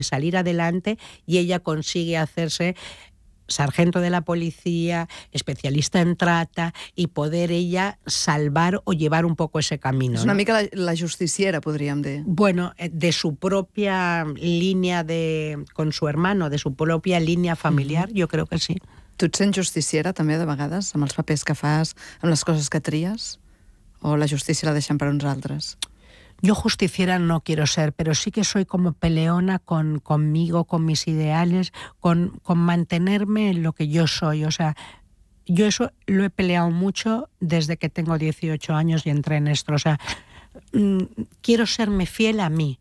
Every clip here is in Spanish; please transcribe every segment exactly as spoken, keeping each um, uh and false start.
salir adelante y ella consigue hacerse sargento de la policía, especialista en trata, y poder ella salvar o llevar un poco ese camino. És una ¿no? mica la, la justiciera, podríem dir. Bueno, de su propia línea de, con su hermano, de su propia línea familiar, mm-hmm. yo creo que sí. Tu et sents justiciera també de vegades, amb els papers que fas, amb les coses que tries? O la justícia la deixen per uns altres? Yo justiciera no quiero ser, pero sí que soy como peleona con, conmigo, con mis ideales, con, con mantenerme en lo que yo soy. O sea, yo eso lo he peleado mucho desde que tengo dieciocho años y entré en esto. O sea, mmm, quiero serme fiel a mí.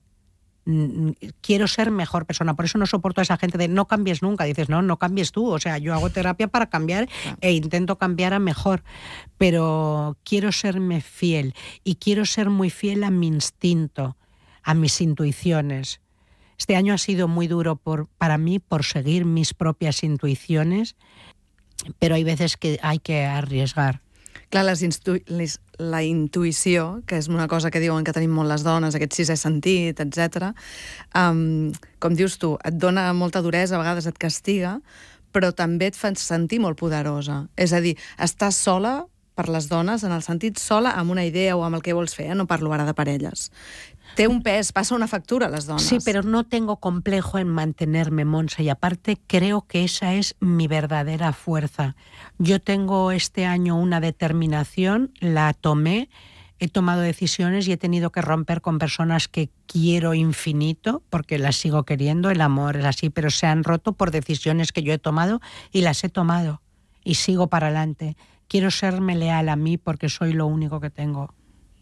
Quiero ser mejor persona, por eso no soporto a esa gente de no cambies nunca. Dices, no, no cambies tú, o sea, yo hago terapia para cambiar e intento cambiar a mejor, pero quiero serme fiel y quiero ser muy fiel a mi instinto, a mis intuiciones. Este año ha sido muy duro por, para mí por seguir mis propias intuiciones, pero hay veces que hay que arriesgar. Clar, les instu... les... la intuïció, que és una cosa que diuen que tenim molt les dones, aquest sisè sentit, etcètera, um, com dius tu, et dona molta duresa, a vegades et castiga, però també et fa sentir molt poderosa. És a dir, estàs sola per les dones, en el sentit sola amb una idea o amb el que vols fer, eh? No parlo ara de parelles. Té un pes, pasa una factura a las donas. Sí, pero no tengo complejo en mantenerme, Monse, y aparte creo que esa es mi verdadera fuerza. Yo tengo este año una determinación, la tomé, he tomado decisiones y he tenido que romper con personas que quiero infinito, porque las sigo queriendo, el amor es así, pero se han roto por decisiones que yo he tomado y las he tomado y sigo para adelante. Quiero serme leal a mí porque soy lo único que tengo.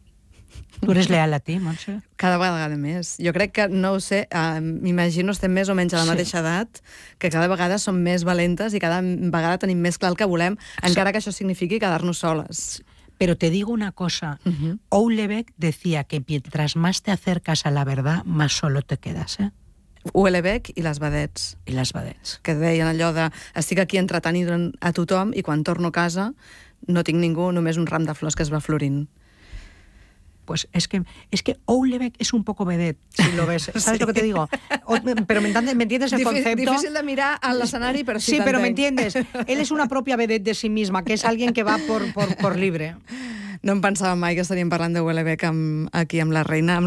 Tu eres leal a ti, Montse? Cada vegada més. Jo crec que, no ho sé, uh, m'imagino estem més o menys a la mateixa sí. edat, que cada vegada som més valentes i cada vegada tenim més clar el que volem, encara que això signifiqui quedar-nos soles. Pero te digo una cosa, uh-huh. Houellebecq decía que mientras más te acercas a la verdad, más solo te quedas, ¿eh? Houellebecq i les vedets. I les vedets. Que deien allò de estic aquí entretenint a tothom i quan torno a casa no tinc ningú, només un ram de flors que es va florint. Pues es que, es que Houellebecq es un poco vedette, si lo ves. ¿Sabes sí. lo que te digo? O, pero me entiendes, ¿me entiendes el Difícil, concepto? Difícil de mirar al escenari, pero sí Sí, pero me entiendes. Él es una propia vedette de sí misma, que es alguien que va por, por, por libre. No em pensava mai que estaríem parlant de Houellebecq amb, aquí amb la reina, amb